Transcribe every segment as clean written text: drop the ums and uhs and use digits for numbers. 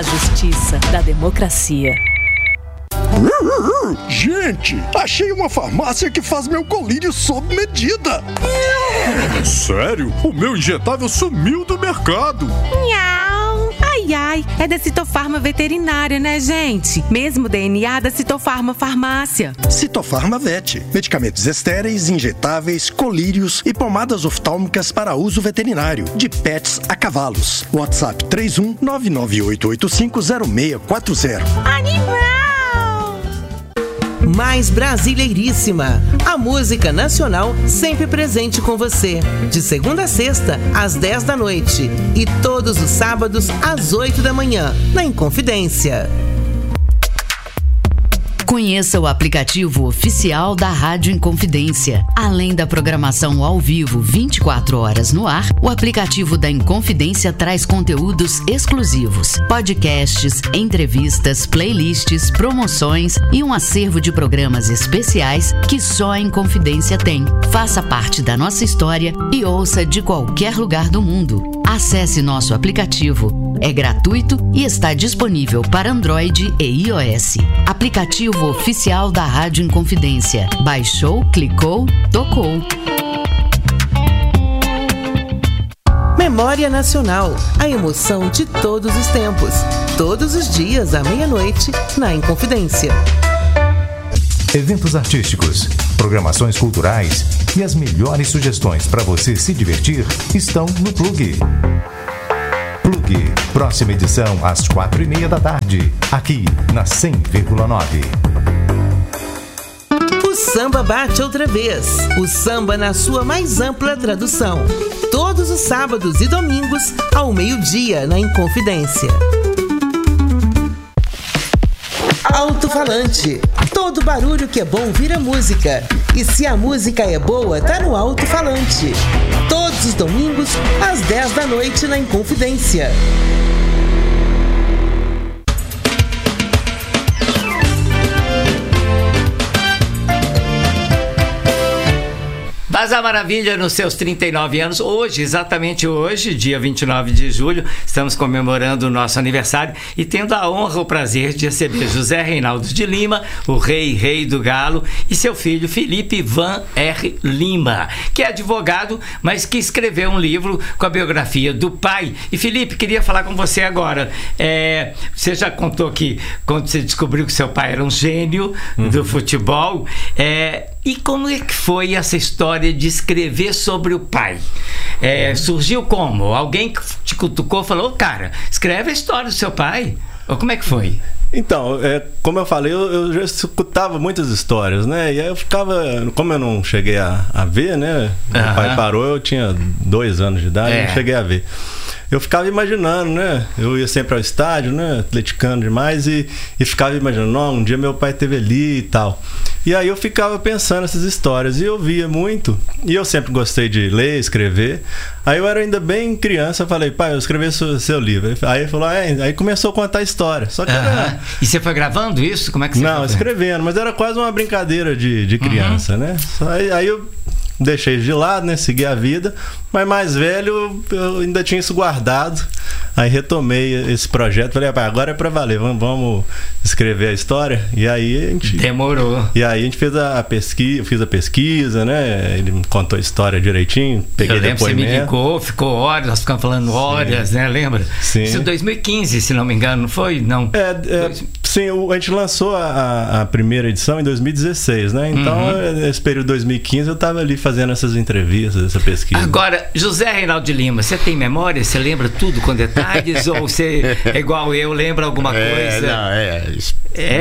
A justiça da democracia. Gente, achei uma farmácia que faz meu colírio sob medida. Sério? O meu injetável sumiu do mercado. Ai, é da Citofarma Veterinária, né, gente? Mesmo DNA da Citofarma Farmácia. Citofarma Vet. Medicamentos estéreis, injetáveis, colírios e pomadas oftálmicas para uso veterinário. De pets a cavalos. WhatsApp 31-998850640. Animal! Mais brasileiríssima, a música nacional sempre presente com você, de segunda a sexta, às 10 da noite e todos os sábados, às 8 da manhã, na Inconfidência. Conheça o aplicativo oficial da Rádio Inconfidência. Além da programação ao vivo 24 horas no ar, o aplicativo da Inconfidência traz conteúdos exclusivos, podcasts, entrevistas, playlists, promoções e um acervo de programas especiais que só a Inconfidência tem. Faça parte da nossa história e ouça de qualquer lugar do mundo. Acesse nosso aplicativo. É gratuito e está disponível para Android e iOS. Aplicativo oficial da Rádio Inconfidência. Baixou, clicou, tocou. Memória Nacional, a emoção de todos os tempos. Todos os dias à meia-noite, na Inconfidência. Eventos artísticos, programações culturais e as melhores sugestões para você se divertir estão no Plug. Plug, próxima edição às 4:30 da tarde, aqui na 100,9. O samba bate outra vez. O samba na sua mais ampla tradução. Todos os sábados e domingos, ao meio-dia, na Inconfidência. Alto-falante. Todo barulho que é bom vira música. E se a música é boa, tá no alto-falante. Todos os domingos, às 10 da noite, na Inconfidência. Bazar Maravilha nos seus 39 anos. Hoje, exatamente hoje, dia 29 de julho, estamos comemorando o nosso aniversário e tendo a honra, o prazer de receber José Reinaldo de Lima, o rei do galo, e seu filho Felipe Van R. Lima, que é advogado, mas que escreveu um livro com a biografia do pai. E Felipe, queria falar com você agora. Você já contou que quando você descobriu que seu pai era um gênio do futebol, e como é que foi essa história de escrever sobre o pai? Surgiu como? Alguém que te cutucou e falou, cara, escreve a história do seu pai? Ou como é que foi? Então, como eu falei, eu já escutava muitas histórias, né? E aí eu ficava, como eu não cheguei a ver, né? Meu pai parou, eu tinha 2 anos de idade, não cheguei a ver. Eu ficava imaginando, né? Eu ia sempre ao estádio, né? Atleticano demais e ficava imaginando, um dia meu pai esteve ali e tal. E aí eu ficava pensando nessas histórias e eu via muito. E eu sempre gostei de ler, escrever. Aí eu era ainda bem criança, eu falei, pai, eu escrevi seu livro. Aí ele falou, aí começou a contar a história. Só que E você foi gravando isso? Como é que você Não, escrevendo, mas era quase uma brincadeira de criança, né? Aí eu deixei de lado, né? Segui a vida. Mas mais velho, eu ainda tinha isso guardado. Aí retomei esse projeto. Falei, agora é pra valer, vamos escrever a história. E aí a gente... Demorou. E aí a gente fez a pesquisa, fiz a pesquisa, né? Ele me contou a história direitinho. Peguei depoimento. Você me ligou, ficou horas, nós ficamos falando horas, né? Lembra? Sim. Isso em 2015, se não me engano, não foi? Não. Sim, a gente lançou a primeira edição em 2016, né? Então, nesse período de 2015, eu estava ali fazendo essas entrevistas, essa pesquisa. Agora, José Reinaldo de Lima, você tem memória? Você lembra tudo com detalhes? Ou você é igual eu, lembra alguma coisa?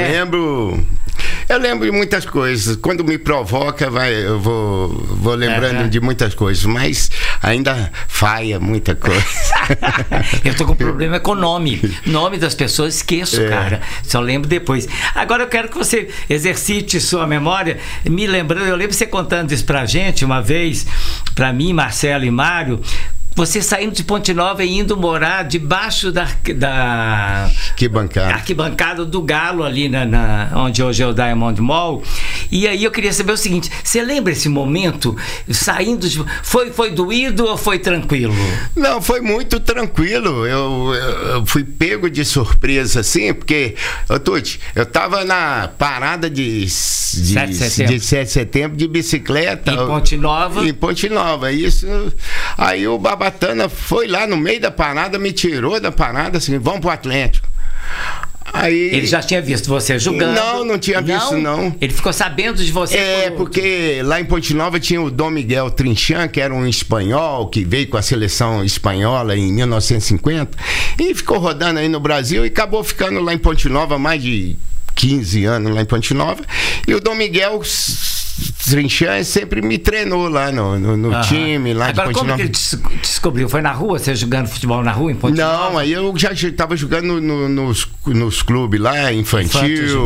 Eu lembro de muitas coisas. Quando me provoca, eu vou lembrando de muitas coisas, mas ainda falha muita coisa. Eu tô com problema com nome das pessoas, esqueço, cara. Só lembro depois. Agora eu quero que você exercite sua memória, me lembrando, eu lembro você contando isso pra gente uma vez, pra mim, Marcelo e Mário, você saindo de Ponte Nova e indo morar debaixo da arquibancada do Galo, ali onde hoje é o Diamond Mall. E aí eu queria saber o seguinte, você lembra esse momento, saindo de... Foi doído ou foi tranquilo? Não, foi muito tranquilo. Eu fui pego de surpresa, assim, porque, Tuti, eu tava na parada de 7 de setembro de bicicleta. Em Ponte Nova? Em Ponte Nova, isso. Aí o Barbatana foi lá no meio da parada, me tirou da parada, assim, vamos pro Atlético. Aí... Ele já tinha visto você jogando? Não tinha visto, não. Ele ficou sabendo de você? Porque lá em Ponte Nova tinha o Dom Miguel Trinchan, que era um espanhol, que veio com a seleção espanhola em 1950, e ficou rodando aí no Brasil e acabou ficando lá em Ponte Nova mais de 15 anos lá em Ponte Nova. E o Dom Miguel Trinchan sempre me treinou lá no time, lá Agora, de Ponte Nova. Como que ele descobriu? Foi na rua? Você jogando futebol na rua em Ponte Nova? Não, aí eu já estava jogando nos clubes lá, infantil,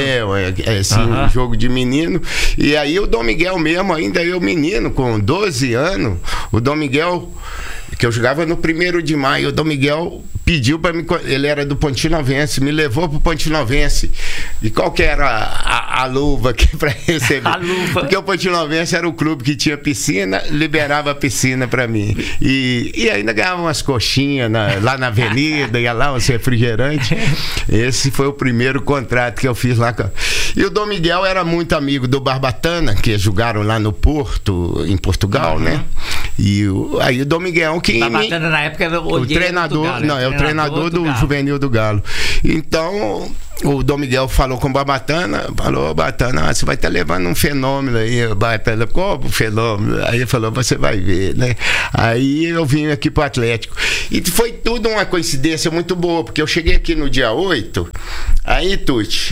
jogo de menino. E aí o Dom Miguel mesmo, ainda eu menino, com 12 anos, o Dom Miguel, que eu jogava no 1º de maio, o Dom Miguel pediu para mim, ele era do Pontinovense, me levou pro Pontinovense. E qual que era a luva aqui para receber? A luva. Porque o Pontinovense era o clube que tinha piscina, liberava a piscina para mim. E ainda ganhava umas coxinhas lá na avenida, ia lá uns refrigerantes. Esse foi o primeiro contrato que eu fiz lá. E o Dom Miguel era muito amigo do Barbatana, que jogaram lá no Porto, em Portugal, né? E aí o Dom Miguel que... Barbatana na época era o treinador, Galo, não, é o treinador do Juvenil do Galo. Então, o Dom Miguel falou com o Barbatana, falou, Barbatana, você vai estar levando um fenômeno aí. O Barbatana, como fenômeno? Aí ele falou, você vai ver, né? Aí eu vim aqui pro Atlético. E foi tudo uma coincidência muito boa, porque eu cheguei aqui no dia 8, aí, Tuti...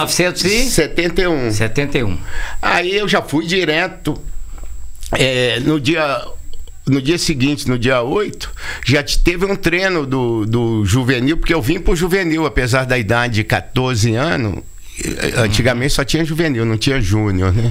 1971. 71. Aí eu já fui direto, no dia seguinte, no dia 8, já teve um treino do juvenil, porque eu vim pro juvenil, apesar da idade de 14 anos, antigamente só tinha juvenil, não tinha júnior, né?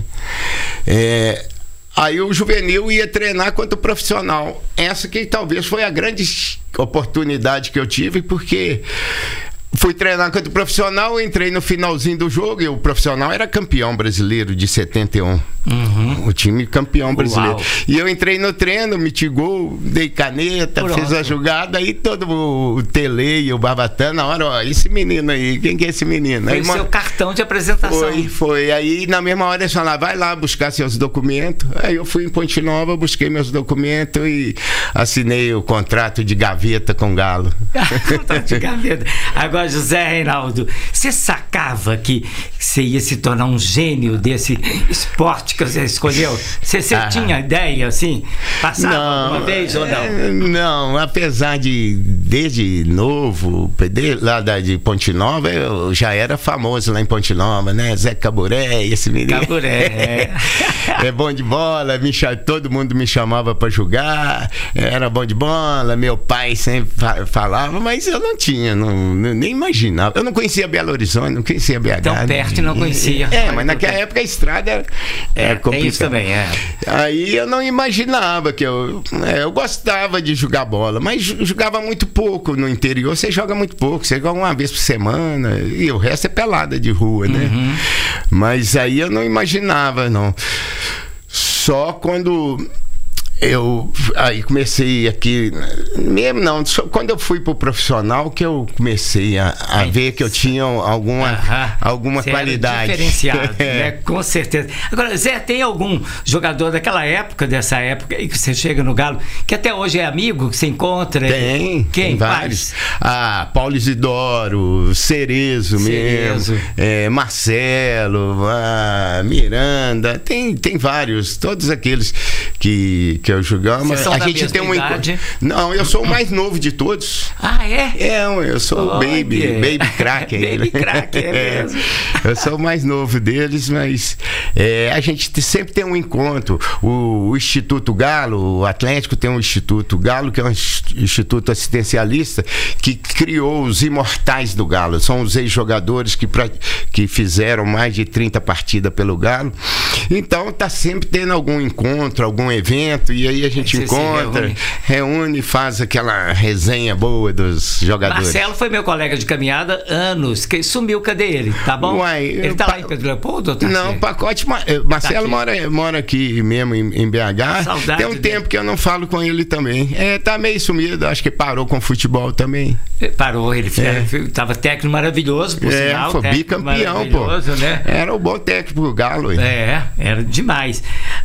Aí o juvenil ia treinar contra o profissional. Essa que talvez foi a grande oportunidade que eu tive, porque... fui treinar contra o profissional, entrei no finalzinho do jogo e o profissional era campeão brasileiro de 71. O time campeão brasileiro. Uau. E eu entrei no treino, meti gol, dei caneta, fiz a jogada, aí todo o Tele e o Barbatana, na hora, ó, esse menino aí, quem que é esse menino? Foi o seu cartão de apresentação. Foi. Aí na mesma hora eles falaram, vai lá buscar seus documentos. Aí eu fui em Ponte Nova, busquei meus documentos e assinei o contrato de gaveta com o Galo. Contrato de gaveta. Agora, José Reinaldo, você sacava que você ia se tornar um gênio desse esporte que você escolheu? Você tinha ideia, assim? Passava uma vez ou não? Não, apesar de, desde novo, lá de Ponte Nova, eu já era famoso lá em Ponte Nova, né? Zé Caburé, esse menino. Caburé. É bom de bola, todo mundo me chamava pra jogar, era bom de bola, meu pai sempre falava, mas eu não tinha, nem imaginava. Eu não conhecia Belo Horizonte, não conhecia BH. Tão perto não conhecia. Mas naquela época a estrada era complicada. Tem isso também, Aí eu não imaginava que eu gostava de jogar bola, mas jogava muito pouco no interior. Você joga muito pouco, você joga uma vez por semana e o resto é pelada de rua, né? Mas aí eu não imaginava, não. Só quando eu aí comecei aqui, mesmo não, só quando eu fui pro profissional que eu comecei a ver que eu tinha alguma qualidade. Era diferenciado, né? Com certeza. Agora, Zé, tem algum jogador dessa época, e que você chega no Galo, que até hoje é amigo, que você encontra? Tem vários. Paulo Isidoro, Cerezo mesmo, Marcelo, Miranda, tem vários, todos aqueles que eu jogava. A gente tem uma idade? Não, eu sou o mais novo de todos. Eu sou o baby crack. Baby crack, mesmo. Eu sou o mais novo deles, mas a gente sempre tem um encontro. O Instituto Galo, o Atlético tem um Instituto Galo, que é um instituto assistencialista, que criou os imortais do Galo. São os ex-jogadores que fizeram mais de 30 partidas pelo Galo. Então tá sempre tendo algum encontro, algum evento, e aí a gente encontra, reúne, faz aquela resenha boa dos jogadores. Marcelo foi meu colega de caminhada anos, que sumiu, cadê ele? Tá bom? Uai, ele tá lá em Pedro Leopoldo? Ou tá não, Pacote, Marcelo mora aqui mesmo em BH. Saudade tem um tempo que eu não falo com ele também. Tá meio sumido, acho que parou com futebol também. Parou, ele tava técnico maravilhoso, por sinal. Foi bicampeão, pô. Né? Era o bom técnico pro Galo. Era demais.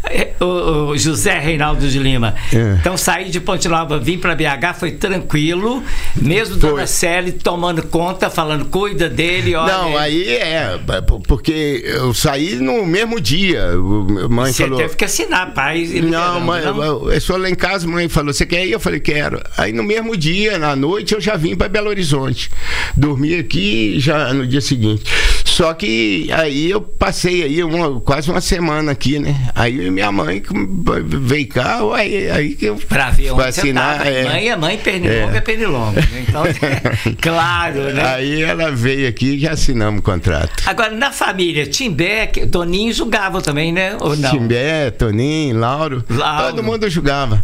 O José Reinaldo de Lima. Então, saí de Ponte Nova, vim pra BH, foi tranquilo, mesmo Dona Célia tomando conta, falando, cuida dele, olha. Não, aí porque eu saí no mesmo dia. Mãe falou. Você teve que assinar, pai. Não, mãe, eu sou lá em casa, mãe falou, você quer ir? Eu falei, quero. Aí no mesmo dia, na noite, eu já vim para Belo Horizonte. Dormi aqui já no dia seguinte. Só que aí eu passei aí quase uma semana aqui, né? Aí minha mãe veio cá, aí que eu pra ver onde assinar, você tava. Mãe, pernilonga é pernilonga. Então, claro, né? Aí ela veio aqui e já assinamos o contrato. Agora, na família, Timbé, Toninho jogavam também, né? Ou não? Timbé, Toninho, Lauro. Todo mundo jogava.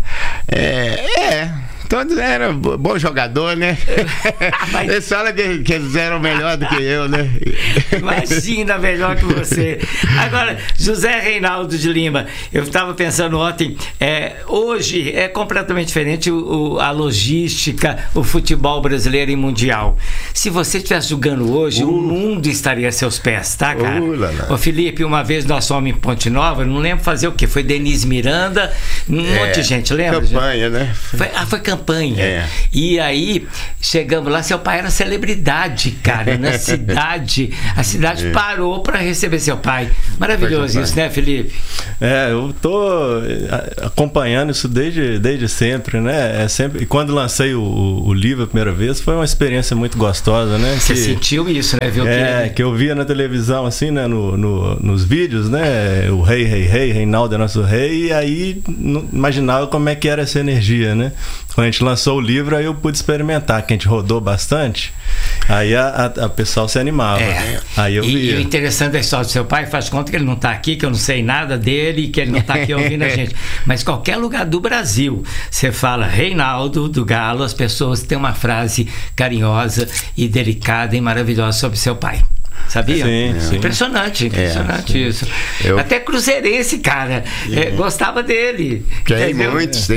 Todos eram bom jogador, né? Eles falam que eles eram melhor do que eu, né? Imagina, melhor que você. Agora, José Reinaldo de Lima, eu estava pensando ontem, hoje é completamente diferente a logística, o futebol brasileiro e mundial. Se você estivesse jogando hoje, o mundo estaria a seus pés, tá, cara? Ô, Felipe, uma vez nós fomos em Ponte Nova, não lembro fazer o quê? Foi Denise Miranda, um monte de gente, lembra? Campanha, né? Foi campanha. E aí, chegamos lá, seu pai era celebridade, cara, na cidade. A cidade parou para receber seu pai. Maravilhoso isso, né, Felipe? Eu tô acompanhando isso desde sempre, né? E quando lancei o livro a primeira vez, foi uma experiência muito gostosa, né? Você sentiu isso, né? Viu que eu via na televisão, assim, né? Nos vídeos, né? O rei, Reinaldo é nosso rei, e aí imaginava como é que era essa energia, né? Quando a gente lançou o livro, aí eu pude experimentar, que a gente rodou bastante, aí a pessoal se animava. Aí eu via. E o interessante da história do seu pai, faz conta que ele não está aqui, que eu não sei nada dele, que ele não está aqui ouvindo a gente. Mas qualquer lugar do Brasil, você fala Reinaldo do Galo, as pessoas têm uma frase carinhosa e delicada e maravilhosa sobre seu pai. Sabia? Sim. Impressionante isso. Até cruzeirense, cara, gostava dele. Tem muitos.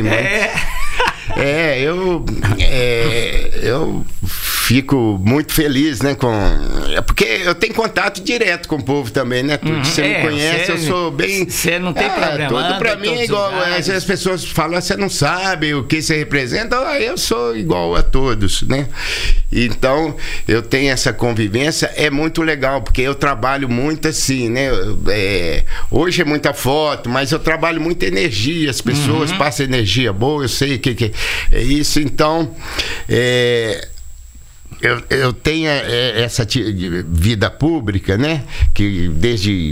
Eu fico muito feliz, né, porque eu tenho contato direto com o povo também, né? Você me conhece, eu sou bem. Você não tem problema. Tudo pra mim é igual. As pessoas falam, você não sabe o que você representa, eu sou igual a todos, né? Então, eu tenho essa convivência, é muito legal, porque eu trabalho muito assim, né? Hoje é muita foto, mas eu trabalho muita energia, as pessoas passam energia boa, eu sei que é isso, então eu tenho essa vida pública, né? Que desde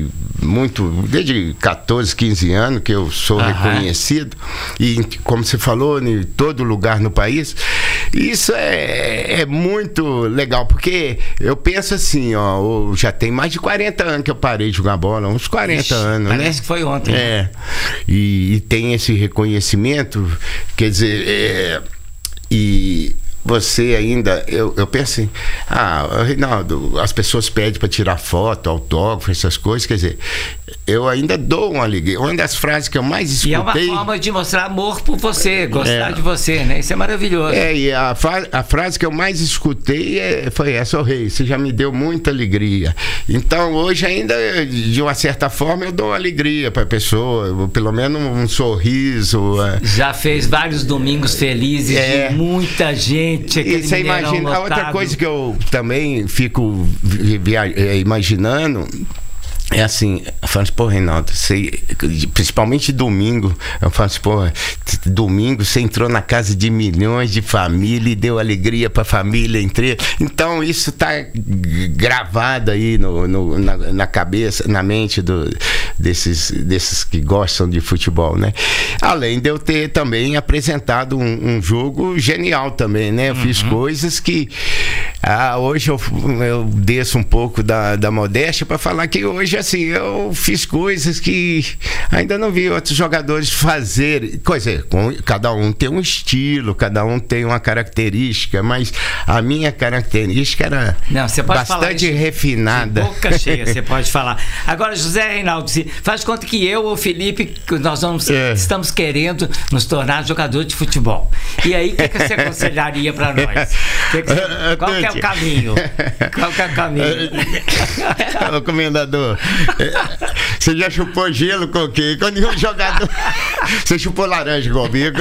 14, 15 anos que eu sou reconhecido, e como você falou, em todo lugar no país. Isso é muito legal, porque eu penso assim, já tem mais de 40 anos que eu parei de jogar bola, uns 40 anos, né? Parece que foi ontem. E tem esse reconhecimento, quer dizer, e você ainda, eu penso assim, Reinaldo, as pessoas pedem para tirar foto, autógrafo, essas coisas, quer dizer, eu ainda dou uma alegria. Uma das frases que eu mais escutei... E é uma forma de mostrar amor por você, gostar de você, né? Isso é maravilhoso. E a frase que eu mais escutei foi essa: rei, você já me deu muita alegria. Então, hoje ainda, de uma certa forma, eu dou alegria para a pessoa, pelo menos um sorriso. Já fez vários domingos felizes de muita gente. E você imagina, a outra coisa que eu também fico imaginando é assim, eu falo assim, Reinaldo, principalmente domingo, eu falo assim, domingo você entrou na casa de milhões de família e deu alegria pra família inteira. Então isso tá gravado aí na cabeça, na mente desses que gostam de futebol, né? Além de eu ter também apresentado um jogo genial também, né? Eu fiz coisas que Hoje eu desço um pouco da modéstia para falar que hoje, assim, eu fiz coisas que ainda não vi outros jogadores fazerem. Cada um tem um estilo, cada um tem uma característica, mas a minha característica era bastante refinada. Boca cheia, você pode falar. Agora, José Reinaldo, faz conta que eu ou o Felipe, nós estamos querendo nos tornar jogadores de futebol. E aí, o que você aconselharia para nós? Qual que é o caminho? Qual que é o caminho? Ô, comendador, você já chupou gelo com o quê? Quando um jogador... Você chupou laranja comigo?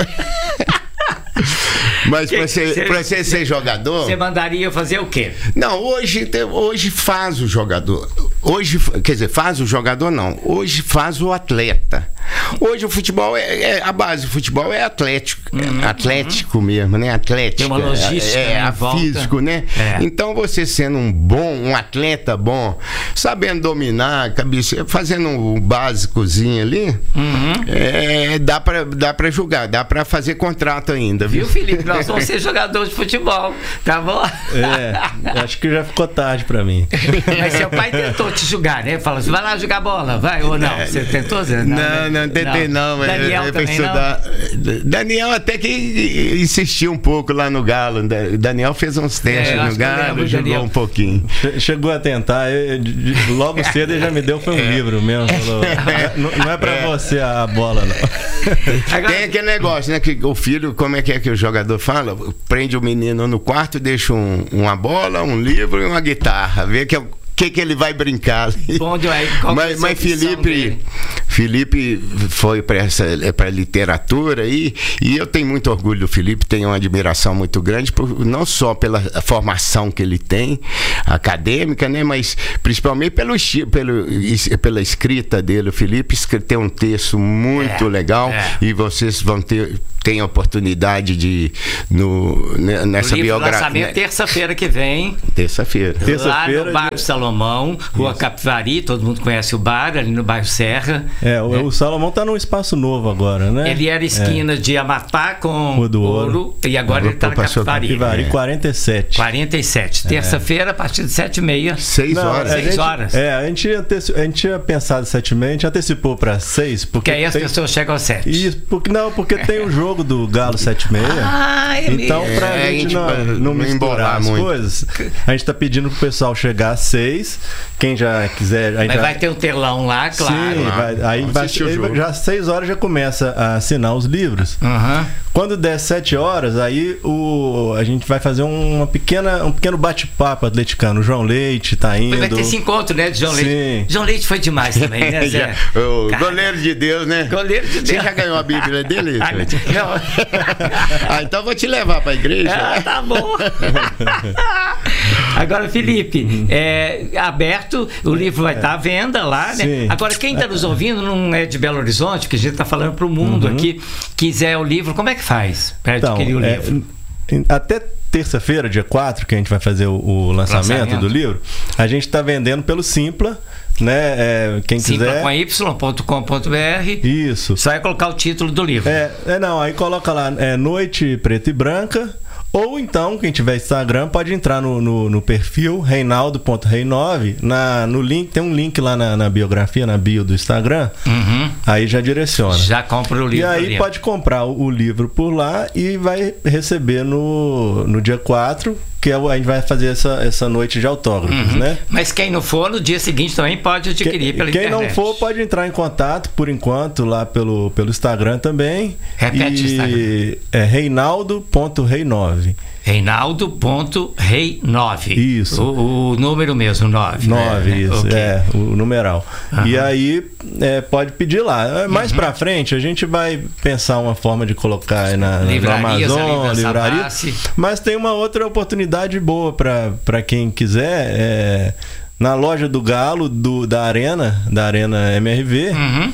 Mas pra você ser jogador... Você mandaria fazer o quê? Não, hoje faz o jogador. Hoje, quer dizer, faz o jogador não. Hoje faz o atleta. Hoje o futebol a base do futebol é atlético mesmo, né? Atlético. Tem uma logística físico, né? Então você sendo um atleta bom, sabendo dominar, fazendo um básicozinho ali, dá pra jogar, dá pra fazer contrato ainda, viu, Felipe? Nós vamos ser jogadores de futebol, tá bom? Acho que já ficou tarde pra mim. Mas seu pai tentou te julgar, né? Fala assim, vai lá jogar bola, vai ou não? Você tentou, Zé? Não tentei não. Daniel também não? Daniel até que insistiu um pouco lá no Galo. Daniel fez uns testes no Galo, jogou um pouquinho. Chegou a tentar, logo cedo ele já me deu, foi um livro mesmo. Falou, não é pra você a bola, não. Tem aquele negócio, né? Que o filho, como é que o jogador fala? Prende o menino no quarto, deixa uma bola, um livro e uma guitarra. Vê que que ele vai brincar. Bom, mas Felipe foi para literatura e eu tenho muito orgulho do Felipe, tenho uma admiração muito grande, não só pela formação que ele tem, acadêmica, né, mas principalmente pela escrita dele. O Felipe tem um texto muito legal e vocês vão tem a oportunidade de nessa biografia. Lançamento terça-feira que vem. Terça-feira. Lá no bairro Salomão, Rua Capivari, todo mundo conhece o bar, ali no bairro Serra. O Salomão tá num espaço novo agora, né? Ele era esquina de Amapá com Ouro e agora ele tá na Capivari. Capivari 47. 47. Terça-feira, a partir de 7h30. 6 horas. 6 horas. A gente tinha pensado 7h30, a gente antecipou para 6, porque aí as pessoas chegam às 7. Isso, porque tem o jogo do Galo 7h30. Então, pra gente não misturar as coisas, a gente tá pedindo pro pessoal chegar às 6. Quem já quiser. Mas vai ter um telão lá, claro. Sim, aí já às 6 horas já começa a assinar os livros. Quando der 7 horas, aí a gente vai fazer um pequeno bate-papo atleticano. O João Leite tá indo. Vai ter esse encontro, né, de João Leite. João Leite foi demais também, né, Zé? O goleiro de Deus, né? Goleiro de Deus. Você já ganhou a Bíblia dele? Não. Então vou te levar pra igreja. Tá bom. Agora, Felipe, aberto, o livro vai estar à venda lá, né? Sim. Agora, quem está nos ouvindo não é de Belo Horizonte, porque a gente está falando para o mundo aqui, quiser o livro, como é que faz para adquirir o livro? Até terça-feira, dia 4, que a gente vai fazer o lançamento do livro, a gente está vendendo pelo Simpla, né? Quem quiser. Simpla.com.br. Isso. Só é colocar o título do livro. Aí coloca lá, Noite Preta e Branca. Ou então, quem tiver Instagram, pode entrar no perfil reinaldo.rei9. No link, tem um link lá na biografia, na bio do Instagram. Aí já direciona. Já compra o livro. E aí pode comprar o livro por lá e vai receber no dia 4, que a gente vai fazer essa noite de autógrafos, né? Mas quem não for, no dia seguinte também pode adquirir pela internet. Quem não for, pode entrar em contato, por enquanto, lá pelo Instagram também. Repete o Instagram. Reinaldo.rei9. Reinaldo.rei9. Isso. O número mesmo, 9. 9, né? Isso. Okay. O numeral. E aí, pode pedir lá. Mais pra frente, a gente vai pensar uma forma de colocar na Amazon, livraria. Mas tem uma outra oportunidade boa pra quem quiser. Na loja do Galo, da Arena MRV,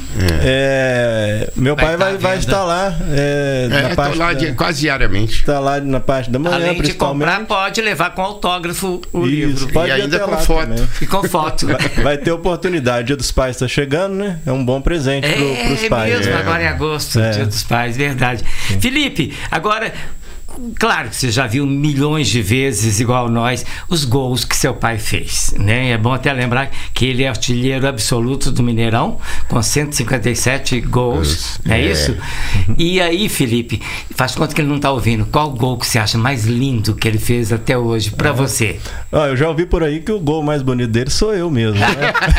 meu pai vai estar lá. Na parte lá quase diariamente. Está lá na parte da manhã, além principalmente. De comprar, pode levar com autógrafo o livro. Pode e ainda com foto. Também. E com foto. Vai ter oportunidade. Dia dos Pais está chegando, né? É um bom presente para os pais. Mesmo, agora em agosto, Dia dos Pais, verdade. Sim. Felipe, agora... claro que você já viu milhões de vezes, igual nós, os gols que seu pai fez, né? É bom até lembrar que ele é artilheiro absoluto do Mineirão, com 157 gols, não é isso? E aí, Felipe, faz conta que ele não está ouvindo. Qual gol que você acha mais lindo que ele fez até hoje para você? Eu já ouvi por aí que o gol mais bonito dele sou eu mesmo, né?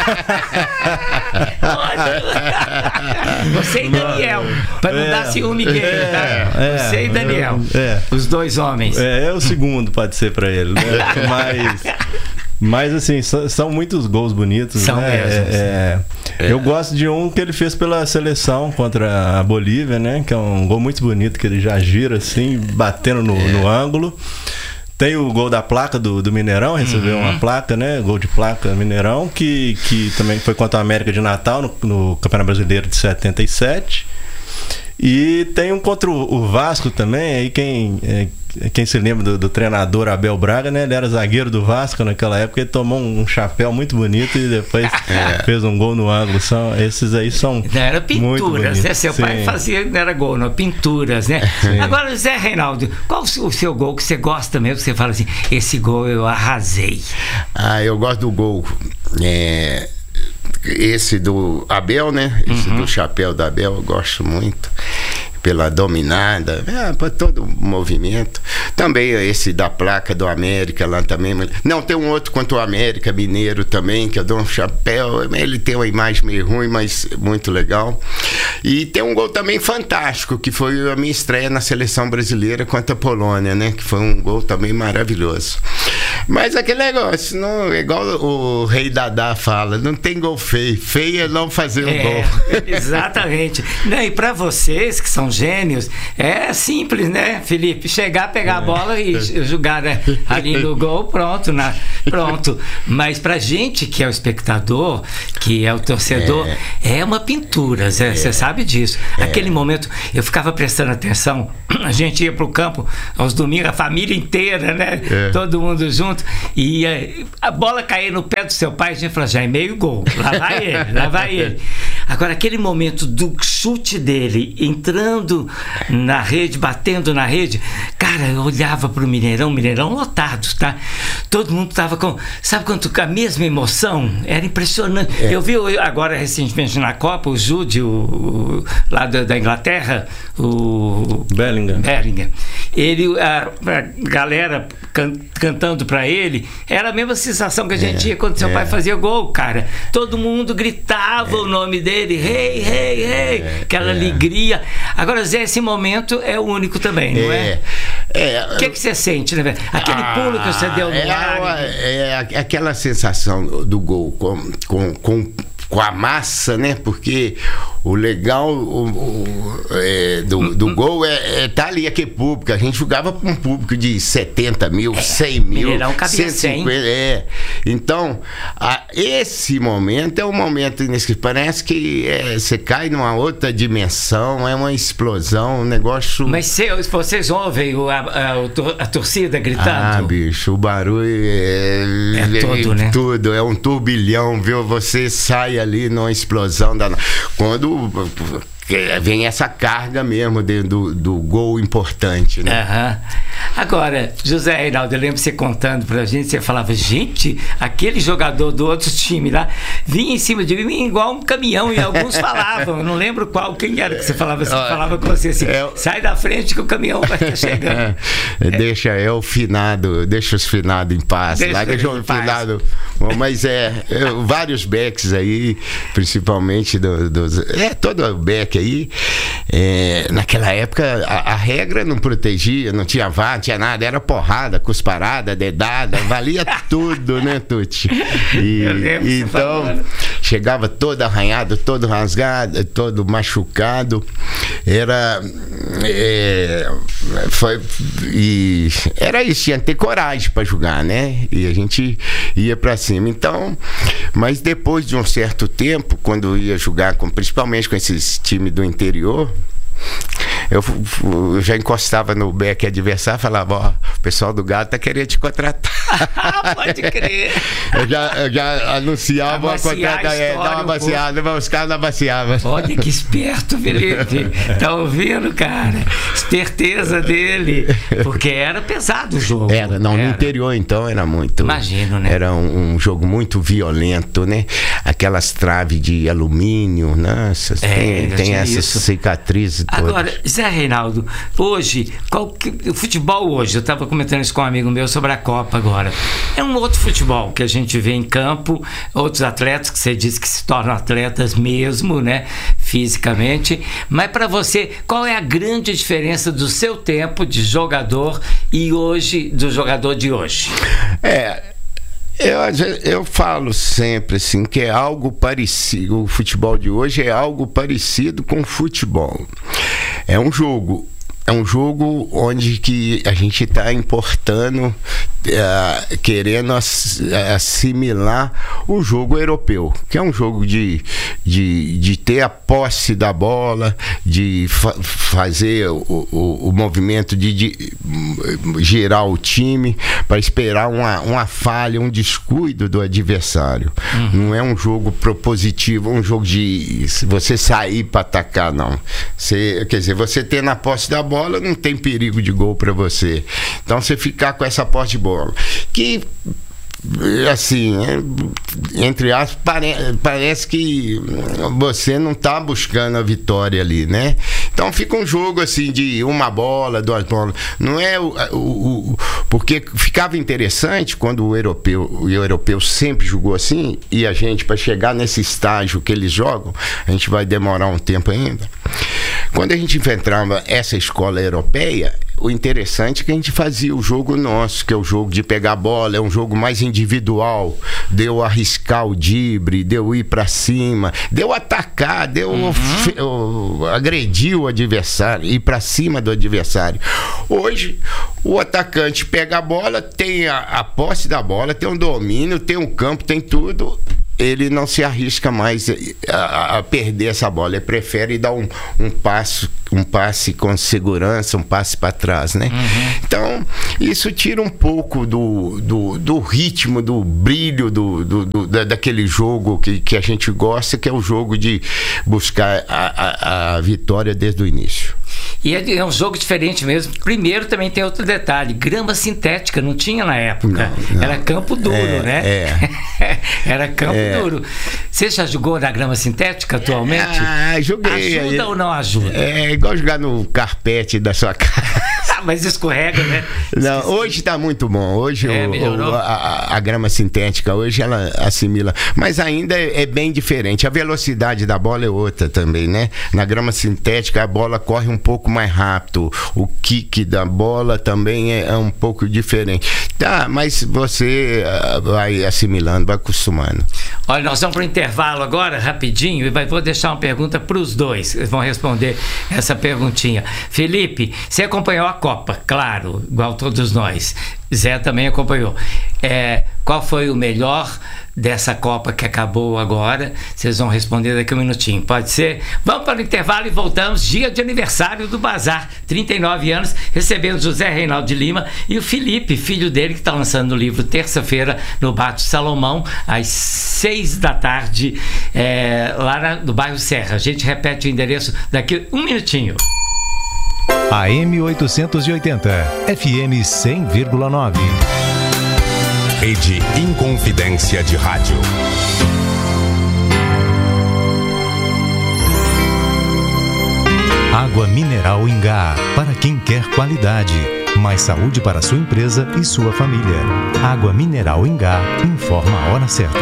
Você e Daniel, para não dar ciúme dele, tá? Você e Daniel, os dois homens. É o segundo, pode ser para ele, né? Mas assim, são muitos gols bonitos. São mesmo. Eu gosto de um que ele fez pela seleção contra a Bolívia, né? Que é um gol muito bonito, que ele já gira assim, batendo no ângulo. Tem o gol da placa do Mineirão, recebeu uma placa, né? Gol de placa Mineirão, que também foi contra a América de Natal no Campeonato Brasileiro de 77. E tem um contra o Vasco também, aí quem se lembra do treinador Abel Braga, né? Ele era zagueiro do Vasco naquela época, ele tomou um chapéu muito bonito e depois fez um gol no ângulo. Esses aí são era pinturas, né? Seu Sim. pai fazia, não era gol, não, pinturas, né? Sim. Agora, Zé Reinaldo, qual o seu gol que você gosta mesmo? Você fala assim, esse gol eu arrasei. Eu gosto do gol. Esse do Abel, né? Esse do chapéu da Abel, eu gosto muito. Pela dominada, por todo o movimento. Também esse da placa do América lá também. Não, tem um outro contra o América Mineiro também, que eu dou um chapéu. Ele tem uma imagem meio ruim, mas muito legal. E tem um gol também fantástico, que foi a minha estreia na seleção brasileira contra a Polônia, né? Que foi um gol também maravilhoso. Mas aquele negócio, não, igual o Rei Dadá fala, não tem gol feio. Feio é não fazer um gol. Exatamente. E para vocês que são gênios, é simples, né, Felipe? Chegar, pegar a bola e jogar, né, ali no gol, pronto. Mas pra gente que é o espectador, que é o torcedor, é uma pintura, você sabe disso. Aquele momento, eu ficava prestando atenção, a gente ia pro campo aos domingos, a família inteira, né? Todo mundo junto, e a bola caía no pé do seu pai, a gente falava, já é meio gol, lá vai ele. Agora, aquele momento do chute dele, entrando na rede, batendo na rede, cara, eu olhava pro Mineirão lotado, tá? Todo mundo tava com, sabe quanto, com a mesma emoção? Era impressionante. Eu vi agora recentemente na Copa, o Jude, lá da Inglaterra, o Bellingham. Ele, a galera cantando pra ele, era a mesma sensação que a gente tinha quando seu pai fazia gol, cara. Todo mundo gritava o nome dele, hey, aquela alegria. Agora, Zé, esse momento é o único também, não é? O que você sente, né? Aquele pulo que você deu no ar. Aquela sensação do gol com a massa, né? Porque o legal do gol tá ali aquele público. A gente jogava com um público de 70 mil, 100 mil, Mineirão cabia 150. Então, esse momento é um momento inesquecível. Parece que você cai numa outra dimensão, é uma explosão, um negócio. Mas vocês ouvem a torcida gritando? Bicho, o barulho todo, né? Tudo, é um turbilhão, viu? Você sai ali numa explosão quando vem essa carga mesmo do gol importante, né? Agora, José Reinaldo, eu lembro você contando pra gente, você falava, gente, aquele jogador do outro time lá vinha em cima de mim igual um caminhão, e alguns falavam, eu não lembro quem era que você falava, falava com você assim, sai da frente que o caminhão vai estar chegando. Deixa os finados em paz. Deixa o finado. Mas vários backs aí, principalmente todo o back aí, naquela época a regra não protegia, não tinha VAR, não tinha nada, era porrada, cusparada, dedada, valia tudo, né, Tuti? Então, chegava todo arranhado, todo rasgado, todo machucado, era isso, tinha que ter coragem para jogar, né? E a gente ia para cima. Então, mas depois de um certo tempo, quando ia jogar principalmente com esses times do interior, eu já encostava no back adversário e falava, o pessoal do Galo tá querendo te contratar. Pode crer. Eu já anunciava a contratação. Dá uma baciada, os caras não baciavam. Olha que esperto, Felipe. Tá ouvindo, cara? Esperteza dele. Porque era pesado o jogo. No interior, então, era muito... Imagino, né? Era um jogo muito violento, né? Aquelas traves de alumínio, nossa, tem essas cicatrizes todas. Agora, Zé Reinaldo, hoje, o futebol hoje, eu estava comentando isso com um amigo meu sobre a Copa agora, é um outro futebol que a gente vê em campo, outros atletas que você disse que se tornam atletas mesmo, né, fisicamente, mas para você, qual é a grande diferença do seu tempo de jogador e hoje, do jogador de hoje? Eu falo sempre assim que é algo parecido. O futebol de hoje é algo parecido com o futebol. É um jogo onde que a gente está importando, querendo assimilar o jogo europeu, que é um jogo de ter a posse da bola, de fazer o movimento de girar o time para esperar uma falha, um descuido do adversário. Não é um jogo propositivo, um jogo de você sair para atacar, não. Quer dizer, você ter na posse da bola, não tem perigo de gol para você. Então você ficar com essa posse de bola, que assim, entre aspas, parece que você não está buscando a vitória ali, né? Então fica um jogo assim de uma bola, duas bolas. Não é porque ficava interessante quando o europeu sempre jogou assim, e a gente, para chegar nesse estágio que eles jogam, a gente vai demorar um tempo ainda. Quando a gente enfrentava essa escola europeia, o interessante é que a gente fazia o jogo nosso, que é o jogo de pegar a bola, é um jogo mais individual, de eu arriscar o drible, de eu ir para cima, de eu atacar, de eu agredir o adversário, ir para cima do adversário. Hoje, o atacante pega a bola, tem a posse da bola, tem um domínio, tem um campo, tem tudo. Ele não se arrisca mais a perder essa bola, ele prefere dar um passe com segurança, um passe para trás, né? Então, isso tira um pouco do ritmo, do brilho daquele jogo que a gente gosta, que é o jogo de buscar a vitória desde o início. E é um jogo diferente mesmo. Primeiro, também tem outro detalhe: grama sintética, não tinha na época. Não. Era campo duro, né? Era campo duro. Você já jogou na grama sintética atualmente? Joguei. Ajuda ou não ajuda? É igual jogar no carpete da sua casa. Mas escorrega, né? Não, hoje está muito bom. Hoje a grama sintética, hoje ela assimila. Mas ainda é bem diferente. A velocidade da bola é outra também, né? Na grama sintética a bola corre um pouco mais rápido. O kick da bola também é um pouco diferente. Tá, mas você vai assimilando, vai acostumando. Olha, nós vamos para o intervalo agora, rapidinho, e vou deixar uma pergunta para os dois. Eles vão responder essa perguntinha. Felipe, você acompanhou a Copa, claro, igual todos nós. Zé também acompanhou. Qual foi o melhor dessa Copa que acabou agora? Vocês vão responder daqui a um minutinho, pode ser? Vamos para o intervalo e voltamos. Dia de aniversário do Bazar, 39 anos, recebendo José Reinaldo de Lima e o Felipe, filho dele, que está lançando o livro terça-feira no Bar do Salomão, às 6 da tarde, lá no bairro Serra. A gente repete o endereço daqui a um minutinho. AM 880, FM 100,9. Rede Inconfidência de Rádio. Água mineral Ingá, para quem quer qualidade. Mais saúde para sua empresa e sua família. Água mineral Ingá, informa a hora certa.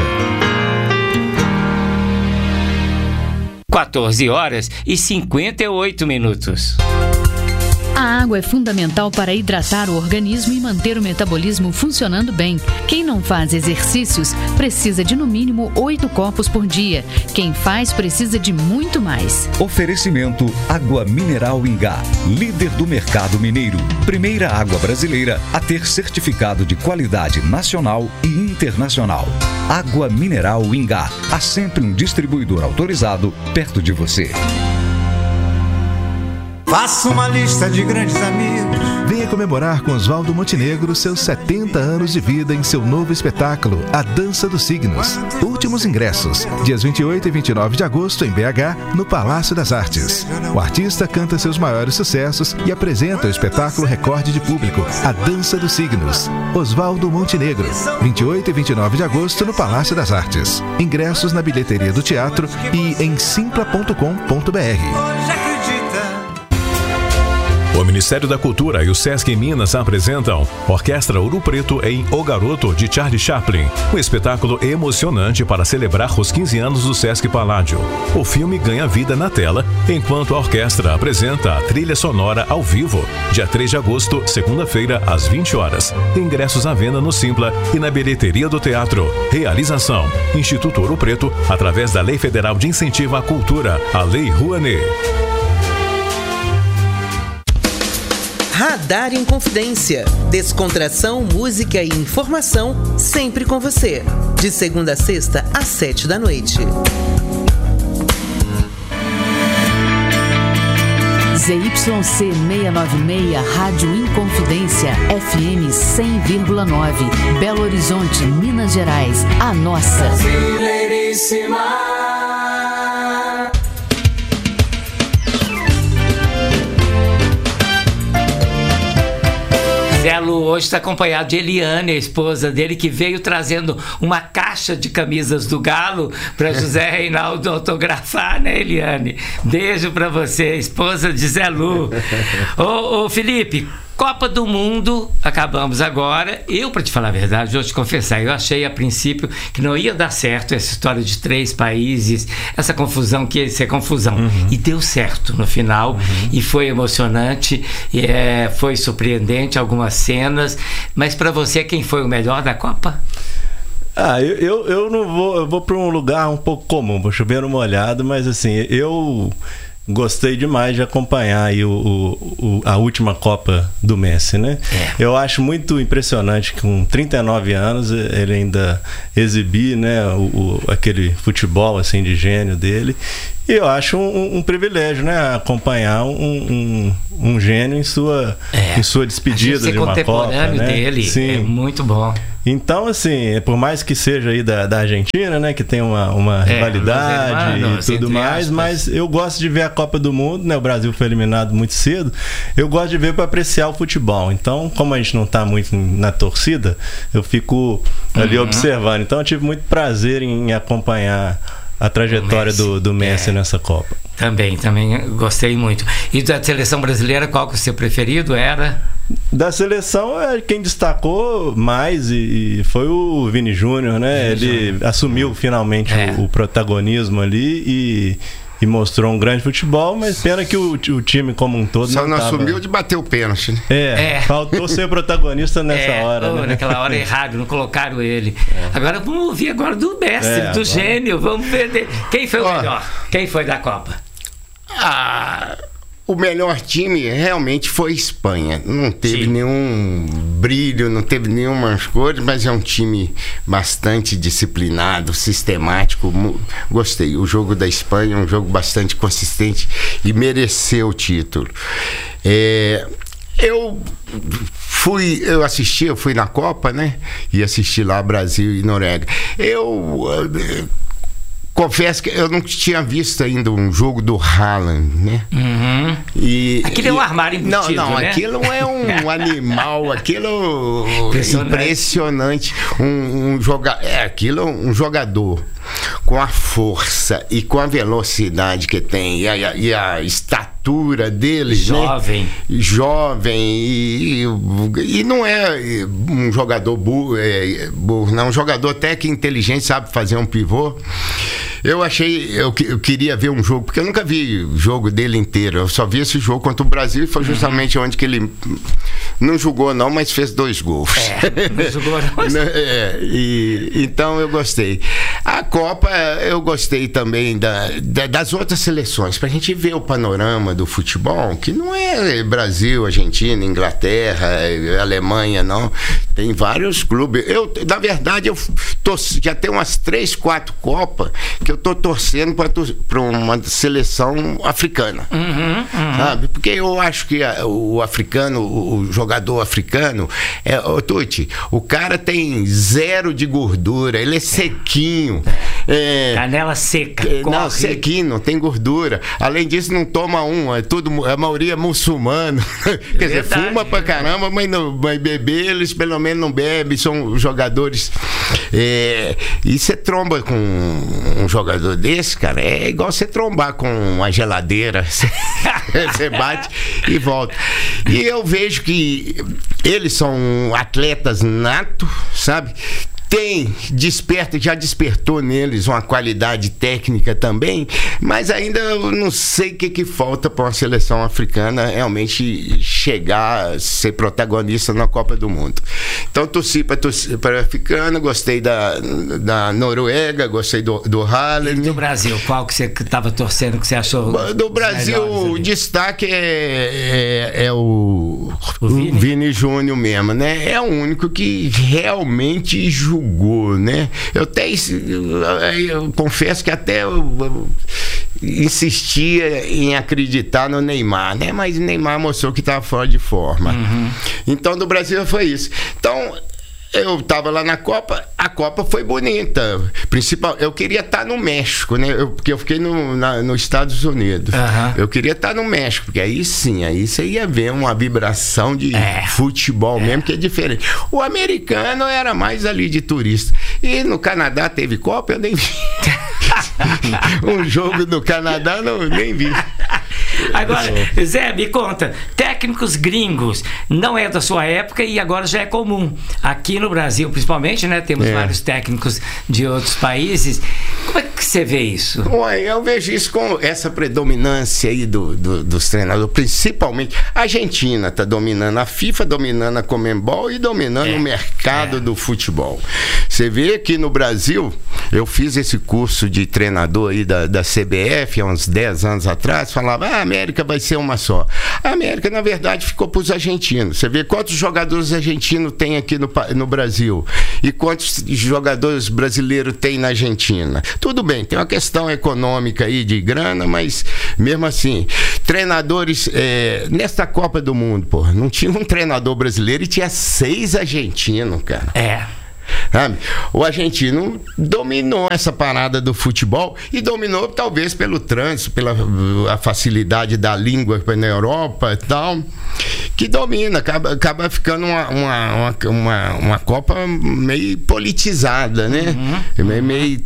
14h58. A água é fundamental para hidratar o organismo e manter o metabolismo funcionando bem. Quem não faz exercícios precisa de no mínimo 8 copos por dia. Quem faz precisa de muito mais. Oferecimento Água Mineral Ingá, líder do mercado mineiro. Primeira água brasileira a ter certificado de qualidade nacional e internacional. Água Mineral Ingá. Há sempre um distribuidor autorizado perto de você. Faça uma lista de grandes amigos. Venha comemorar com Oswaldo Montenegro seus 70 anos de vida em seu novo espetáculo, A Dança dos Signos. Últimos ingressos, dias 28 e 29 de agosto em BH, no Palácio das Artes. O artista canta seus maiores sucessos e apresenta o espetáculo recorde de público, A Dança dos Signos. Oswaldo Montenegro, 28 e 29 de agosto no Palácio das Artes. Ingressos na bilheteria do teatro e em simpla.com.br. O Ministério da Cultura e o Sesc em Minas apresentam Orquestra Ouro Preto em O Garoto, de Charlie Chaplin. Um espetáculo emocionante para celebrar os 15 anos do Sesc Paládio. O filme ganha vida na tela, enquanto a orquestra apresenta a trilha sonora ao vivo, dia 3 de agosto, segunda-feira, às 20 horas. Ingressos à venda no Simpla e na bilheteria do teatro. Realização: Instituto Ouro Preto, através da Lei Federal de Incentivo à Cultura, a Lei Rouanet. Radar Inconfidência. Descontração, música e informação sempre com você. De segunda a sexta, às 7 da noite. ZYC 696, Rádio Inconfidência, FM 100,9. Belo Horizonte, Minas Gerais. A nossa. Brasileiríssima. Zelo hoje está acompanhado de Eliane, a esposa dele, que veio trazendo uma caixa de camisas do Galo para José Reinaldo autografar, né, Eliane? Beijo para você, esposa de Zelu. Ô Felipe, Copa do Mundo, acabamos agora. Eu, para te falar a verdade, vou te confessar, eu achei a princípio que não ia dar certo essa história de 3 países, essa confusão que ia ser confusão. E deu certo no final, e foi emocionante, foi surpreendente algumas cenas. Mas para você, quem foi o melhor da Copa? Eu não vou, eu vou para um lugar um pouco comum, vou chover no molhado, mas assim, eu gostei demais de acompanhar aí a última Copa do Messi, né? Eu acho muito impressionante que com 39 anos ele ainda exibir, né, aquele futebol assim de gênio dele. E eu acho um privilégio, né, acompanhar um gênio em sua despedida de uma Copa, né? Dele. Sim. É muito bom. Então, assim, por mais que seja aí da Argentina, né, que tem uma rivalidade e tudo mais, mas eu gosto de ver a Copa do Mundo, né? O Brasil foi eliminado muito cedo. Eu gosto de ver para apreciar o futebol. Então, como a gente não está muito na torcida, eu fico ali observando. Então, eu tive muito prazer em acompanhar a trajetória do Messi nessa Copa. Também gostei muito. E da seleção brasileira, qual que é o seu preferido era? Da seleção, quem destacou mais e foi o Vini Júnior, né? Ele assumiu finalmente o protagonismo ali e mostrou um grande futebol, mas pena que o time como um todo só não assumiu de bater o pênalti, né? Faltou ser protagonista nessa hora, né? Naquela hora errado, não colocaram ele. Agora vamos ouvir agora do mestre, do gênio, vamos ver quem foi o melhor, quem foi da Copa? O melhor time realmente foi Espanha. Não teve nenhum brilho, não teve nenhumas cores, mas é um time bastante disciplinado, sistemático. Gostei. O jogo da Espanha é um jogo bastante consistente e mereceu o título. Eu fui na Copa, né? E assisti lá Brasil e Noruega. Confesso que eu não tinha visto ainda um jogo do Haaland, né? Aquilo é um armário embutido, não, né? Aquilo é um animal, aquilo impressionante. Aquilo é um jogador com a força e com a velocidade que tem e a estatura dele, jovem, né? E não é um jogador burro, não, um jogador até que inteligente, sabe fazer um pivô. Eu queria ver um jogo, porque eu nunca vi o jogo dele inteiro. Eu só vi esse jogo contra o Brasil e foi justamente onde que ele não jogou não, mas fez 2 gols. Não jogou não. Então eu gostei. A Copa, eu gostei também das outras seleções, pra gente ver o panorama do futebol, que não é Brasil, Argentina, Inglaterra, Alemanha, não. Tem vários clubes. Na verdade, já tem umas 3, 4 Copas que eu tô torcendo para uma seleção africana. Sabe? Porque eu acho que o africano, o jogador africano, Tuti, o cara tem 0 de gordura, ele é sequinho. Canela seca. Não, sequinho, não tem gordura. Além disso, não toma a maioria é muçulmano. Quer dizer, fuma pra caramba, mas beber, eles pelo menos não bebem, são jogadores. E você tromba com um jogador desse, cara, é igual você trombar com uma geladeira. Você bate e volta. E eu vejo que eles são atletas natos, sabe? Já despertou neles uma qualidade técnica também, mas ainda eu não sei o que falta para uma seleção africana realmente chegar a ser protagonista na Copa do Mundo. Então torci para a africana, gostei da Noruega, gostei do Haaland. E do Brasil, qual que você estava torcendo, que você achou? Do Brasil, o destaque é o Vini Júnior mesmo, né? É o único que realmente jogou, né? Eu confesso que até eu insistia em acreditar no Neymar, né? Mas o Neymar mostrou que estava fora de forma. Então, do Brasil foi isso. Então, eu estava lá na Copa, a Copa foi bonita. Eu queria estar no México, né? Porque eu fiquei nos Estados Unidos. Eu queria estar no México, porque aí sim, aí você ia ver uma vibração de futebol mesmo, que é diferente. O americano era mais ali de turista. E no Canadá teve Copa, eu nem vi. Um jogo no Canadá, nem vi. Agora, Zé, me conta, técnicos gringos não é da sua época e agora já é comum. Aqui no Brasil, principalmente, né? Temos vários técnicos de outros países. Como é que você vê isso? Eu vejo isso com essa predominância aí dos treinadores, principalmente a Argentina está dominando a FIFA, dominando a Conmebol e dominando o mercado do futebol. Você vê que no Brasil, eu fiz esse curso de treinador aí da CBF há uns 10 anos atrás, falava, a América vai ser uma só. A América, na verdade, ficou para os argentinos. Você vê quantos jogadores argentinos tem aqui no Brasil e quantos jogadores brasileiros tem na Argentina. Tudo bem, tem uma questão econômica aí de grana, mas mesmo assim, treinadores, nesta Copa do Mundo, não tinha um treinador brasileiro e tinha 6 argentinos, cara. Sabe? O argentino dominou essa parada do futebol e dominou talvez pelo trânsito, pela a facilidade da língua na Europa e tal, que domina, acaba ficando uma Copa meio politizada, né? Meio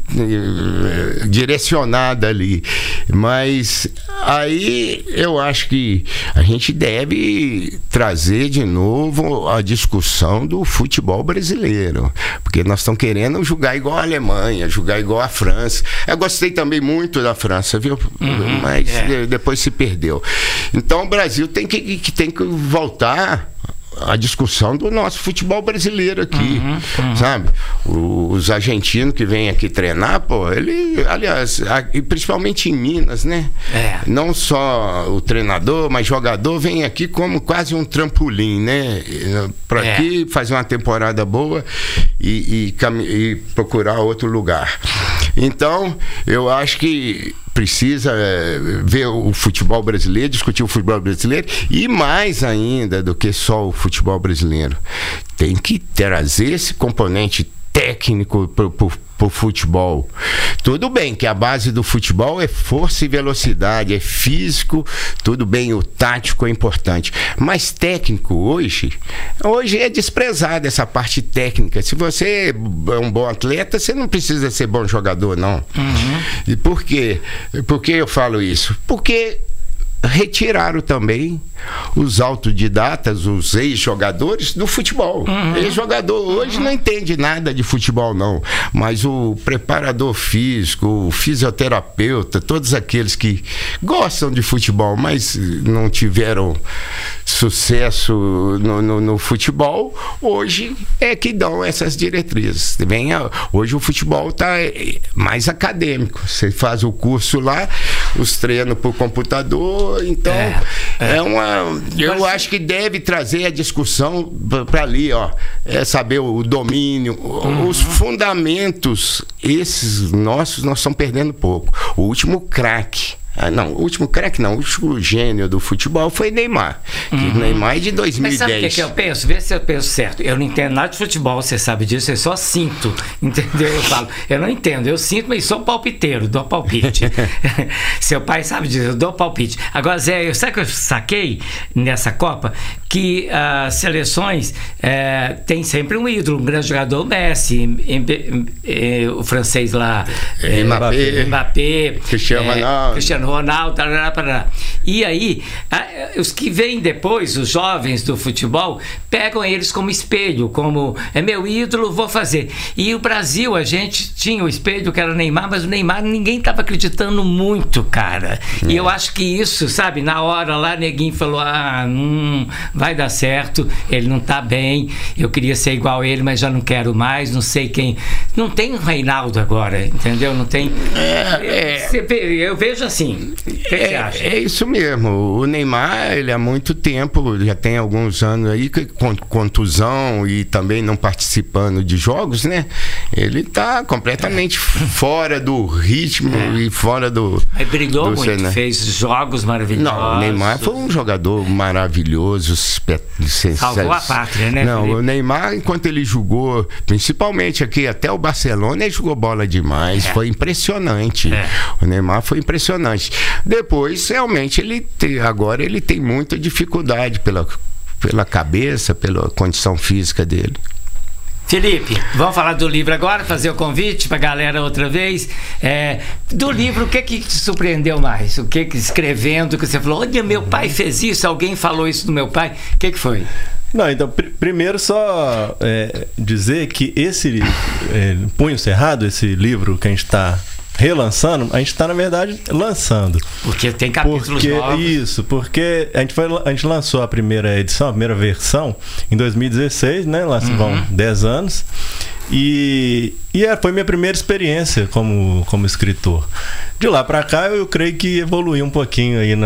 direcionada ali. Mas aí eu acho que a gente deve trazer de novo a discussão do futebol brasileiro. Porque nós estamos querendo jogar igual a Alemanha, jogar igual a França. Eu gostei também muito da França, viu? Mas depois se perdeu. Então o Brasil tem que voltar a discussão do nosso futebol brasileiro aqui, sabe? Os argentinos que vêm aqui treinar, aliás, principalmente em Minas, né? Não só o treinador, mas jogador vem aqui como quase um trampolim, né? Para aqui fazer uma temporada boa e procurar outro lugar. Então, eu acho que precisa ver o futebol brasileiro, discutir o futebol brasileiro e mais ainda do que só o futebol brasileiro. Tem que trazer esse componente técnico pro futebol. Tudo bem que a base do futebol é força e velocidade, é físico, tudo bem, o tático é importante, mas técnico hoje é desprezado essa parte técnica. Se você é um bom atleta, você não precisa ser bom jogador, não. E por quê? Por que eu falo isso? Porque retiraram também os autodidatas, os ex-jogadores do futebol. Ex-jogador hoje não entende nada de futebol, não. Mas o preparador físico, o fisioterapeuta, todos aqueles que gostam de futebol, mas não tiveram sucesso no futebol, hoje é que dão essas diretrizes. Hoje o futebol está mais acadêmico. Você faz o curso lá, os treinos por computador, então eu acho que deve trazer a discussão para ali, saber o domínio, os fundamentos, esses nós estamos perdendo pouco. O último craque, o último gênio do futebol foi Neymar. Neymar é de 2010. Mas sabe o que eu penso? Vê se eu penso certo. Eu não entendo nada de futebol, você sabe disso, eu só sinto, entendeu? Eu falo, eu não entendo, eu sinto, mas sou palpiteiro, dou palpite. Seu pai sabe disso, eu dou palpite. Agora, Zé, sabe que eu saquei nessa Copa? Que as seleções tem sempre um ídolo, um grande jogador, o Messi, o francês lá, Mbappé, Cristiano Ronaldo, tarará. E aí, os que vêm depois, os jovens do futebol, pegam eles como espelho, como é meu ídolo, vou fazer. E o Brasil, a gente tinha o espelho que era o Neymar, mas o Neymar ninguém estava acreditando muito, cara. E eu acho que isso, sabe, na hora lá, neguinho falou, não vai dar certo, ele não tá bem, eu queria ser igual a ele, mas já não quero mais, não sei quem. Não tem o Reinaldo agora, entendeu? Não tem. Eu vejo assim. O que você acha? É isso mesmo. O Neymar, ele há muito tempo, já tem alguns anos aí, com contusão e também não participando de jogos, né? Ele tá completamente fora do ritmo e fora do. Ele brilhou muito, cenário. Fez jogos maravilhosos. Não, o Neymar foi um jogador maravilhoso, salvou a pátria, né? Não, Felipe? O Neymar, enquanto ele jugou, principalmente aqui até o Barcelona, ele jogou bola demais, foi impressionante. O Neymar foi impressionante. Depois, realmente, agora ele tem muita dificuldade pela cabeça, pela condição física dele. Felipe, vamos falar do livro agora, fazer o convite para a galera outra vez. Do livro, o que te surpreendeu mais? O que escrevendo, que você falou, olha, meu pai fez isso, alguém falou isso do meu pai, o que foi? Não, então, primeiro só dizer que esse Punho Cerrado, esse livro que a gente está relançando, a gente está, na verdade, lançando. Porque tem capítulos novos. Isso, porque a gente lançou a primeira edição, a primeira versão, em 2016, né? Lá vão 10 anos. E foi minha primeira experiência como escritor. De lá para cá, eu creio que evoluí um pouquinho aí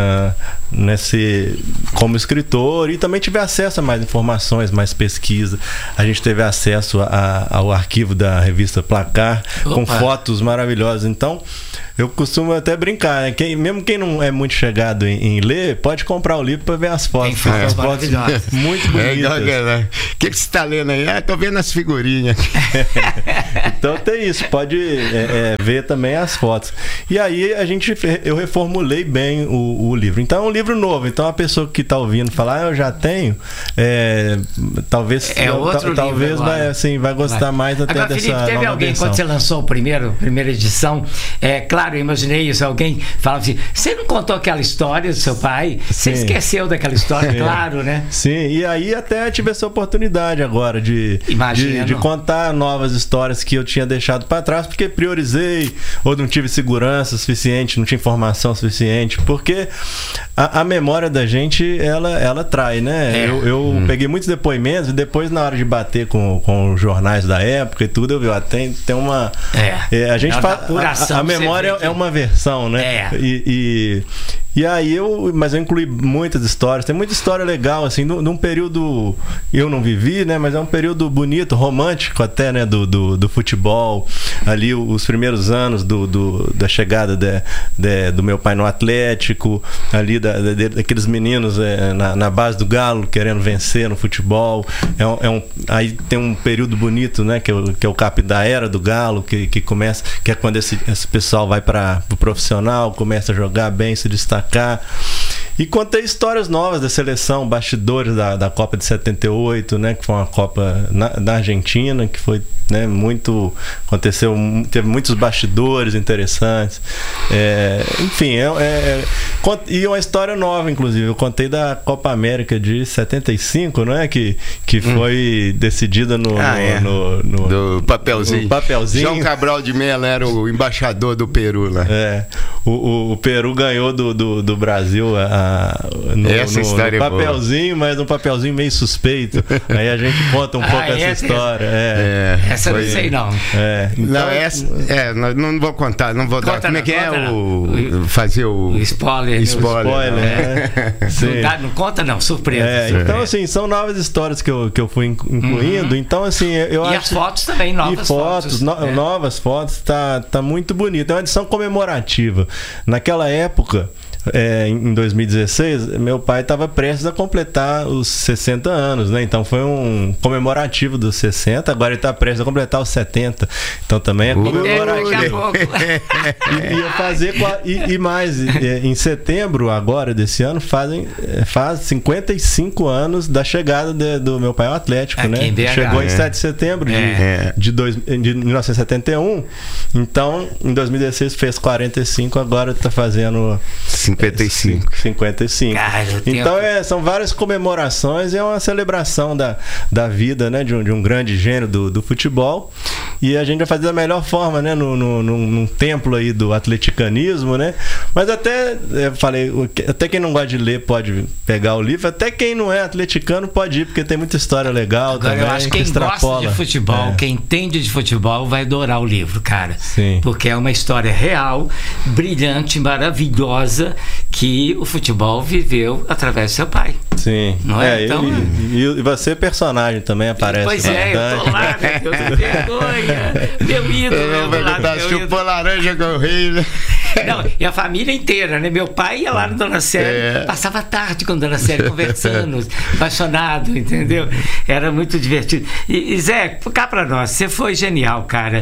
como escritor, e também tive acesso a mais informações, mais pesquisa. A gente teve acesso ao arquivo da revista Placar, com fotos maravilhosas. Então, eu costumo até brincar, né? Mesmo quem não é muito chegado em ler, pode comprar o livro para ver as fotos. Tem fotos maravilhosas. Muito bonitas. O que você está lendo aí? Tô vendo as figurinhas. Então tem isso, pode ver também as fotos. E aí eu reformulei bem o livro. Então é um livro novo. Então a pessoa que está ouvindo falar, eu já tenho, talvez vai gostar mais até agora, dessa Felipe, teve nova alguém, versão. quando você lançou a primeira edição, claro, eu imaginei isso, alguém falava assim, você não contou aquela história do seu pai? Você esqueceu daquela história, claro, né? Sim, e aí até tive essa oportunidade agora de contar novas histórias que eu tinha deixado para trás, porque priorizei, ou não tive segurança suficiente, não tinha informação suficiente, porque a memória da gente, ela trai, né? Eu peguei muitos depoimentos, e depois na hora de bater com os jornais da época e tudo, eu vi, tem uma... a gente faz... A memória é uma versão, né? E aí mas eu incluí muitas histórias. Tem muita história legal, assim, num período eu não vivi, né? Mas é um período bonito, romântico até, né? Do futebol. Ali os primeiros anos da chegada do meu pai no Atlético, ali daqueles meninos na base do Galo querendo vencer no futebol. Aí tem um período bonito, né? Que é o cap da era do Galo, que começa, que é quando esse pessoal vai para o profissional, começa a jogar bem, se destacar. E contei histórias novas da seleção, bastidores da Copa de 78, né? Que foi uma Copa na Argentina, que foi, né, aconteceu, teve muitos bastidores interessantes. Enfim, e uma história nova, inclusive. Eu contei da Copa América de 75, não é? Que foi decidida no papelzinho. João Cabral de Mello era o embaixador do Peru lá. O Peru ganhou do Brasil no papelzinho, mas um papelzinho meio suspeito. Aí a gente conta um pouco essa história. Essa eu não sei, não. Então, não vou contar, não vou dar. Como é que é fazer o spoiler? Não conta, não, surpresa. Então, assim, são novas histórias que eu fui incluindo. Então, assim, eu acho. E as fotos também, novas fotos. Novas fotos, tá muito bonito. É uma edição comemorativa. Naquela época, em 2016, meu pai estava prestes a completar os 60 anos, né? Então foi um comemorativo dos 60, agora ele está prestes a completar os 70. Então também é comemorativo. E mais, em setembro agora desse ano faz 55 anos da chegada do meu pai ao Atlético, né? Chegou em 7 de setembro de 1971. Então, em 2016 fez 45, agora está fazendo 55. Cara, então são várias comemorações, é uma celebração da vida, né, de um grande gênio do futebol, e a gente vai fazer da melhor forma, né, num templo aí do atleticanismo, né? Mas até quem não gosta de ler pode pegar o livro, até quem não é atleticano pode ir, porque tem muita história legal. Agora, também, eu acho que quem gosta de futebol, quem entende de futebol vai adorar o livro, cara. Sim. Porque é uma história real, brilhante, maravilhosa, que o futebol viveu através do seu pai. Sim. Não é? Então, e você, personagem, também aparece. Pois eu tô lá, né? Deus me vergonha. Meu ídolo. Chupou laranja com o rei, né? Não, e a família inteira, né? Meu pai ia lá no Dona Célia, passava a tarde com a Dona Célia conversando, apaixonado, entendeu? Era muito divertido. E Zé, cá pra nós, você foi genial, cara.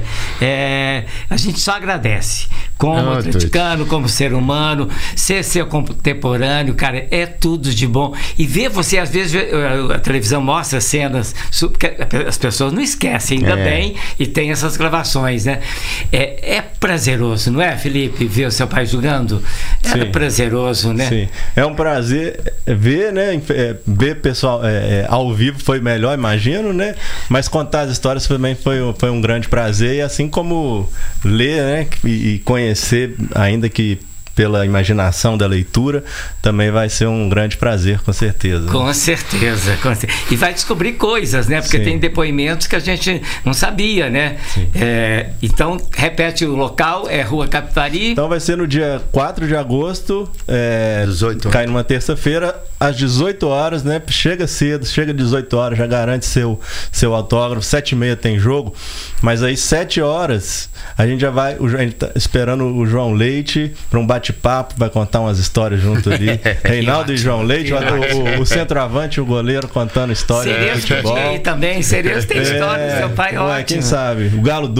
A gente só agradece. Como atleticano, como ser humano, ser seu contemporâneo, cara, é tudo de bom. E ver você, às vezes, a televisão mostra cenas que as pessoas não esquecem, ainda bem, e tem essas gravações, né? É prazeroso, não é, Felipe, ver o seu pai jogando? Era prazeroso, né? Sim, é um prazer ver, né? Ver pessoal ao vivo foi melhor, imagino, né? Mas contar as histórias também foi um grande prazer, e assim como ler, né? E conhecer, ainda que pela imaginação da leitura, também vai ser um grande prazer, com certeza. Com certeza. E vai descobrir coisas, né? Porque tem depoimentos que a gente não sabia, né? Então, repete o local, é Rua Capivari. Então vai ser no dia 4 de agosto, 18. Cai numa terça-feira, às 18 horas, né? Chega cedo, chega às 18 horas, já garante seu autógrafo. 7h30 tem jogo, mas aí 7 horas a gente já vai, a gente tá esperando o João Leite para um bate-papo, vai contar umas histórias junto ali. Reinaldo e João Leite, o centroavante e o goleiro contando história de futebol. Também, Cerezo tem história do seu pai, ótimo. Quem sabe? O Galo